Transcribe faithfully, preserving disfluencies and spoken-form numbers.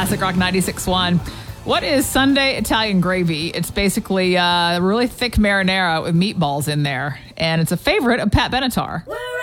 Classic Rock ninety-six point one. What is Sunday Italian gravy? It's basically uh, really thick marinara with meatballs in there. And it's a favorite of Pat Benatar.